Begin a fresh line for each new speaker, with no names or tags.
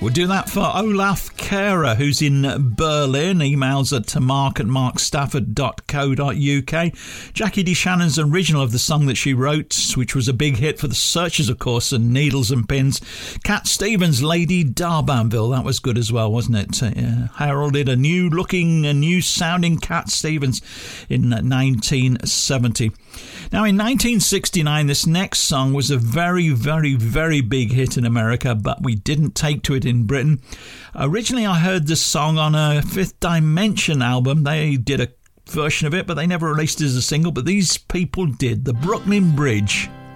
We'll do that for Olaf Kehrer, who's in Berlin. Emails at mark@markstafford.co.uk. Jackie DeShannon's original of the song that she wrote, which was a big hit for the Searchers, of course, and Needles and Pins. Cat Stevens' Lady Darbanville. That was good as well, wasn't it? Heralded a new sounding Cat Stevens in 1970. Now, in 1969, this next song was a very, very, very big hit in America, but we didn't take to it in Britain. Originally, I heard this song on a Fifth Dimension album. They did a version of it, but they never released it as a single, but these people did. The Brooklyn Bridge.